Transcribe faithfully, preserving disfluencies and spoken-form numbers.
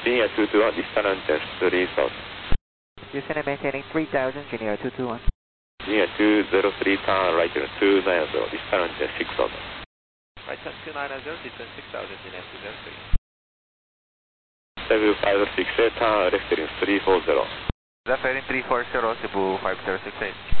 Senior two two one, distance three thousand. Houston and maintaining three thousand, Junior two two one. Senior two zero three, turn right two nine zero, distance six thousand. Right turn two nine zero, distance six thousand, Junior two zero three. Cebu five zero six eight, turn left heading three four zero. Left heading three four zero, Cebu five zero six eight.